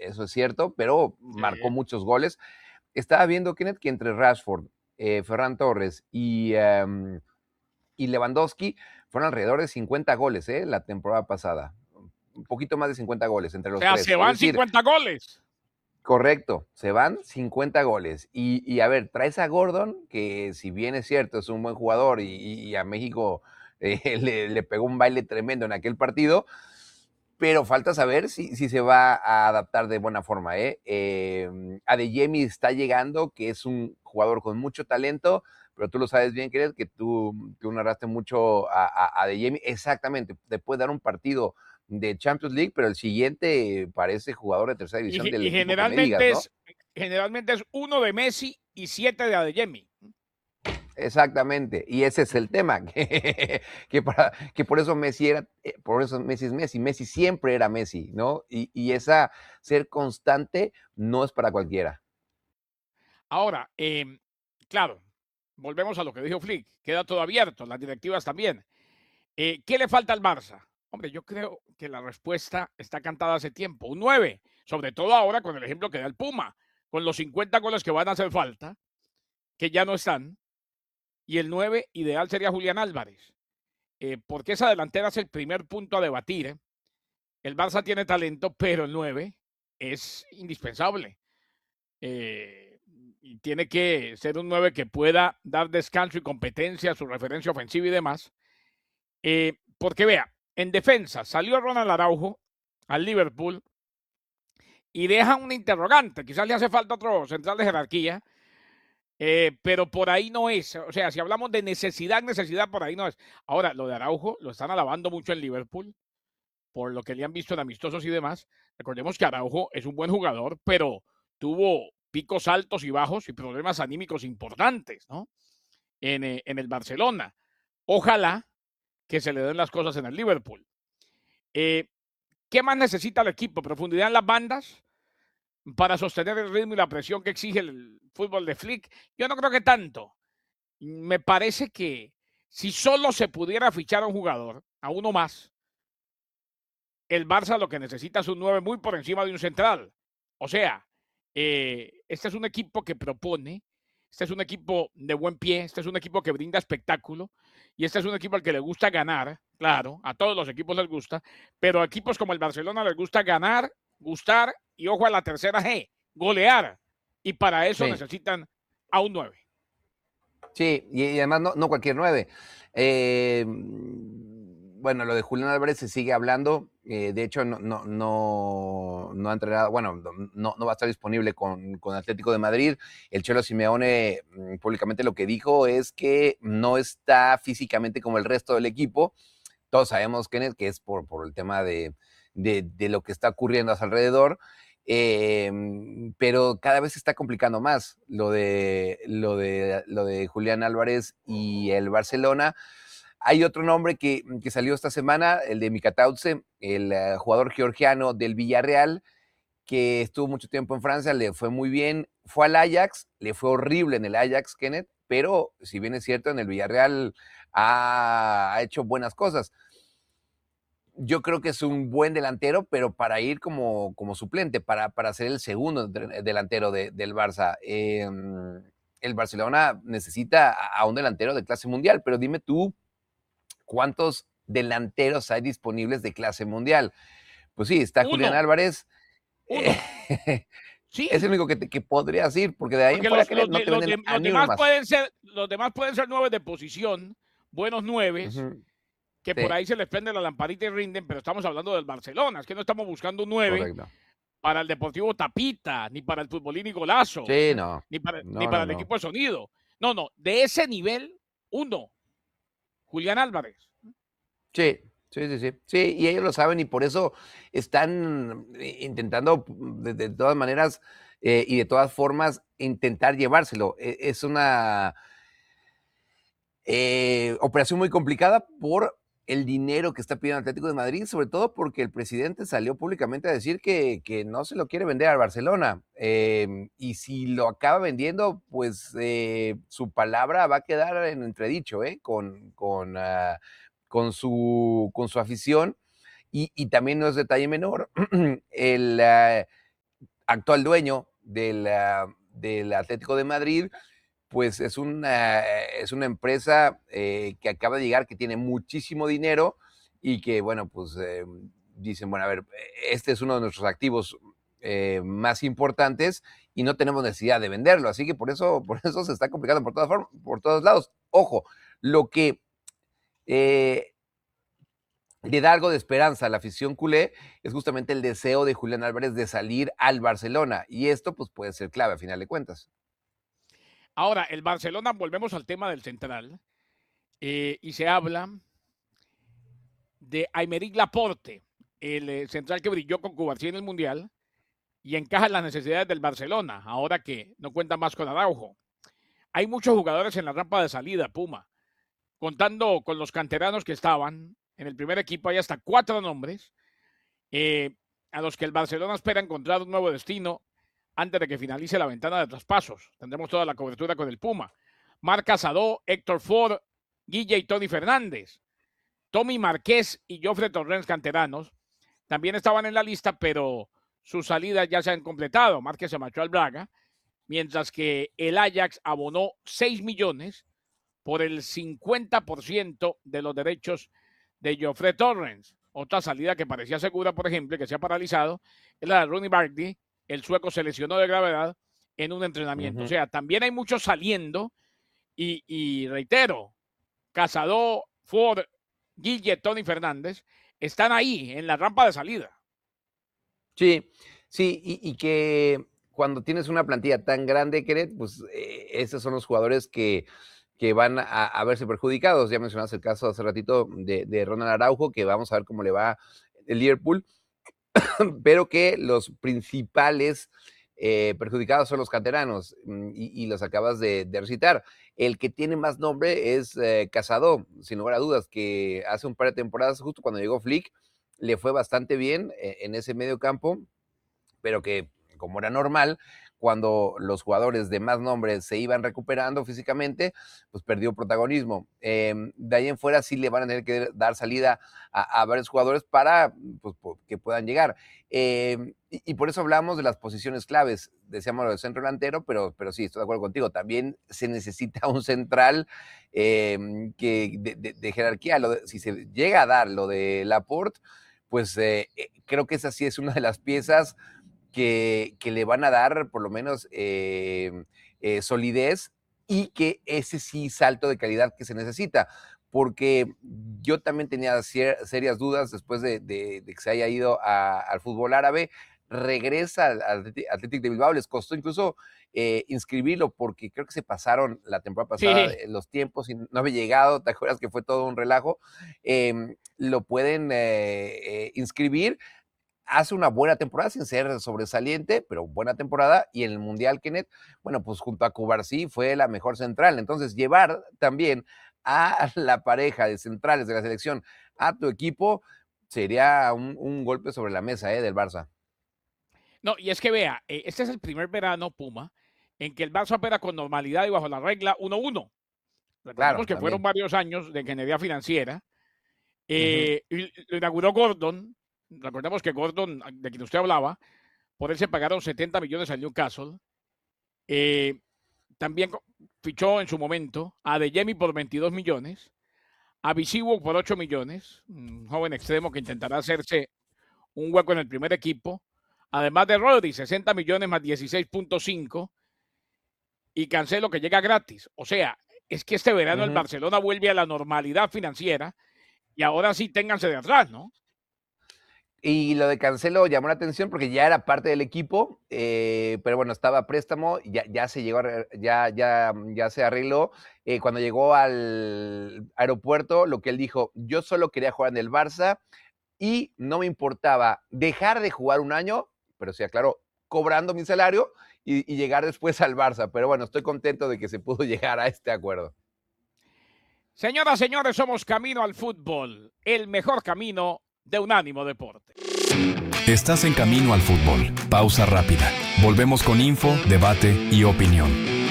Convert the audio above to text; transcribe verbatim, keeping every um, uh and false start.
eso es cierto, pero marcó Sí. muchos goles. Estaba viendo, Kenneth, que entre Rashford, eh, Ferran Torres y, um, y Lewandowski fueron alrededor de cincuenta goles, ¿eh? La temporada pasada. Un poquito más de cincuenta goles entre O los sea, tres. se Es van decir, cincuenta goles. correcto, se van cincuenta goles. Y, y a ver, traes a Gordon, que si bien es cierto, es un buen jugador y, y a México eh, le, le, pegó un baile tremendo en aquel partido, pero falta saber si, si se va a adaptar de buena forma. ¿eh? Eh, Adeyemi está llegando, que es un jugador con mucho talento, pero tú lo sabes bien, Kenneth, que tú, tú narraste mucho a, a, a Adeyemi. Exactamente, te puede dar un partido de Champions League, pero el siguiente parece jugador de tercera división Y, del y equipo que me digas, generalmente ¿no? es generalmente es uno de Messi y siete de Adeyemi. Exactamente, y ese es el tema, que, que, para, que por eso Messi era, por eso Messi es Messi, Messi siempre era Messi, ¿no? Y, y esa ser constante no es para cualquiera. Ahora, eh, claro, volvemos a lo que dijo Flick, queda todo abierto, las directivas también. Eh, ¿Qué le falta al Barça? Hombre, yo creo que la respuesta está cantada hace tiempo. Un nueve, sobre todo ahora con el ejemplo que da el Puma, con los cincuenta goles que van a hacer falta, que ya no están, y el nueve ideal sería Julián Álvarez, eh, porque esa delantera es el primer punto a debatir. ¿eh? El Barça tiene talento, pero el nueve es indispensable. Eh, y tiene que ser un nueve que pueda dar descanso y competencia a su referencia ofensiva y demás. Eh, porque vea, en defensa salió Ronald Araujo al Liverpool y deja un interrogante. Quizás le hace falta otro central de jerarquía, eh, pero por ahí no es. O sea, si hablamos de necesidad, necesidad, por ahí no es. Ahora, lo de Araujo lo están alabando mucho en Liverpool, por lo que le han visto en amistosos y demás. Recordemos que Araujo es un buen jugador, pero tuvo picos altos y bajos y problemas anímicos importantes, ¿no? En, eh, en el Barcelona. Ojalá que se le den las cosas en el Liverpool. Eh, ¿Qué más necesita el equipo? Profundidad en las bandas para sostener el ritmo y la presión que exige el fútbol de Flick. Yo no creo que tanto. Me parece que si solo se pudiera fichar a un jugador, a uno más, el Barça lo que necesita es un nueve muy por encima de un central. O sea, eh, este es un equipo que propone, este es un equipo de buen pie, este es un equipo que brinda espectáculo y este es un equipo al que le gusta ganar, claro, a todos los equipos les gusta, pero a equipos como el Barcelona les gusta ganar, gustar y ojo a la tercera G, golear. Y para eso Sí, necesitan a un nueve. sí, y, y además no, no cualquier nueve. Eh, bueno, lo de Julián Álvarez se sigue hablando. Eh, de hecho, no, no, no, no ha entrenado, bueno, no, no va a estar disponible con, con Atlético de Madrid. El Cholo Simeone mm, públicamente lo que dijo es que no está físicamente como el resto del equipo. Todos sabemos, Kenneth, que es por, por el tema de, de, de lo que está ocurriendo a su alrededor. Eh, pero cada vez se está complicando más lo de, lo, de, lo de Julián Álvarez y el Barcelona. Hay otro nombre que, que salió esta semana, el de Mikatautse, el uh, jugador georgiano del Villarreal, que estuvo mucho tiempo en Francia, le fue muy bien, fue al Ajax, le fue horrible en el Ajax, Kenneth, pero si bien es cierto, en el Villarreal ha, ha hecho buenas cosas. Yo creo que es un buen delantero, pero para ir como, como suplente, para, para ser el segundo delantero de, del Barça. Eh, el Barcelona necesita a un delantero de clase mundial, pero dime tú, ¿cuántos delanteros hay disponibles de clase mundial? Pues sí, está Julián Uno, Álvarez. Eh, uno. es el Sí, único que, te, que podría decir, porque de ahí en porque fuera los, que los, no de, te los, venden de, a los ni uno demás más. pueden ser los demás pueden ser nueve de posición, buenos nueves, Uh-huh. que por Sí, ahí se les prende la lamparita y rinden, pero estamos hablando del Barcelona, es que no estamos buscando un nueve correcto. para el Deportivo Tapita, ni para el Futbolín Golazo, Sí, no. ni para, ni No, para no, el no. equipo de sonido. No, no, de ese nivel, uno, Julián Álvarez. Sí, sí, sí, sí. Sí, y ellos lo saben y por eso están eh, intentando de, de todas maneras eh, y de todas formas intentar llevárselo. E- Es una eh, operación muy complicada por el dinero que está pidiendo Atlético de Madrid, sobre todo porque el presidente salió públicamente a decir que, que no se lo quiere vender al Barcelona. Eh, y si lo acaba vendiendo, pues eh, su palabra va a quedar en entredicho, ¿eh? Con, con, uh, con, su, con su afición. Y, y, también no es detalle menor, el, uh, actual dueño del, uh, del Atlético de Madrid, pues es una, es una empresa eh, que acaba de llegar, que tiene muchísimo dinero y que, bueno, pues eh, dicen, bueno, a ver, este es uno de nuestros activos eh, más importantes y no tenemos necesidad de venderlo, así que por eso, por eso se está complicando por todas formas, por todos lados. Ojo, lo que eh, le da algo de esperanza a la afición culé es justamente el deseo de Julián Álvarez de salir al Barcelona, y esto pues puede ser clave a final de cuentas. Ahora, el Barcelona, volvemos al tema del central, eh, y se habla de Aymeric Laporte, el eh, central que brilló con Cubarsí en el Mundial y encaja en las necesidades del Barcelona, ahora que no cuenta más con Araujo. Hay muchos jugadores en la rampa de salida, Puma. Contando con los canteranos que estaban en el primer equipo, hay hasta cuatro nombres eh, a los que el Barcelona espera encontrar un nuevo destino antes de que finalice la ventana de traspasos. Tendremos toda la cobertura con el Puma. Marc Casado, Héctor Ford, Guille y Tony Fernández. Tommy Marqués y Jofre Torrens, canteranos, también estaban en la lista, pero sus salidas ya se han completado. Márquez se marchó al Braga, mientras que el Ajax abonó seis millones por el cincuenta por ciento de los derechos de Jofre Torrens. Otra salida que parecía segura, por ejemplo, que se ha paralizado, es la de Ronnie Barkley. El sueco se lesionó de gravedad en un entrenamiento. Uh-huh. O sea, también hay muchos saliendo y, y reitero, Casado, Ford, Guille, Tony Fernández, están ahí en la rampa de salida. Sí, sí, y, y que cuando tienes una plantilla tan grande, Keret, pues eh, esos son los jugadores que, que van a, a verse perjudicados. Ya mencionaste el caso hace ratito de, de Ronald Araujo, que vamos a ver cómo le va el Liverpool, pero que los principales eh, perjudicados son los canteranos, y, y los acabas de, de recitar. El que tiene más nombre es eh, Casado, sin lugar a dudas, que hace un par de temporadas, justo cuando llegó Flick, le fue bastante bien eh, en ese medio campo, pero que, como era normal, cuando los jugadores de más nombre se iban recuperando físicamente, pues perdió protagonismo. Eh, de ahí en fuera sí le van a tener que dar salida a, a varios jugadores para pues, que puedan llegar. Eh, y, y por eso hablamos de las posiciones claves. Decíamos lo del centro delantero, pero, pero sí, estoy de acuerdo contigo. También se necesita un central eh, que de, de, de jerarquía. Lo de, si se llega a dar lo de Laporte, pues eh, creo que esa sí es una de las piezas Que, que le van a dar por lo menos eh, eh, solidez, y que ese sí salto de calidad que se necesita, porque yo también tenía serias dudas después de, de, de que se haya ido a, al fútbol árabe. Regresa al Athletic de Bilbao, les costó incluso eh, inscribirlo, porque creo que se pasaron la temporada pasada sí. los tiempos y no había llegado, ¿te acuerdas que fue todo un relajo? Eh, lo pueden eh, eh, inscribir. Hace una buena temporada, sin ser sobresaliente, pero buena temporada, y en el Mundial, Kenneth, bueno, pues junto a Cubarsí fue la mejor central. Entonces, llevar también a la pareja de centrales de la selección a tu equipo sería un, un golpe sobre la mesa eh, del Barça. No, y es que vea, este es el primer verano, Puma, en que el Barça opera con normalidad y bajo la regla uno uno. Recordemos claro, que también fueron varios años de ingeniería financiera. Eh, uh-huh. y lo inauguró Gordon. Recordemos que Gordon, de quien usted hablaba, por él se pagaron setenta millones al Newcastle. Eh, también fichó en su momento a Adeyemi por veintidós millones, a Visiwo por ocho millones, un joven extremo que intentará hacerse un hueco en el primer equipo. Además de Rodri, sesenta millones más dieciséis punto cinco, y Cancelo, que llega gratis. O sea, es que este verano uh-huh. el Barcelona vuelve a la normalidad financiera, y ahora sí ténganse de atrás, ¿no? Y lo de Cancelo llamó la atención porque ya era parte del equipo, eh, pero bueno, estaba a préstamo, ya, ya se llegó, a, ya, ya, ya se arregló. Eh, cuando llegó al aeropuerto, lo que él dijo, yo solo quería jugar en el Barça y no me importaba dejar de jugar un año, pero sí, aclaró, cobrando mi salario y, y llegar después al Barça. Pero bueno, estoy contento de que se pudo llegar a este acuerdo. Señoras, señores, somos Camino al Fútbol, el mejor camino de Unánimo Deporte. Estás en Camino al Fútbol. Pausa rápida. Volvemos con info, debate y opinión.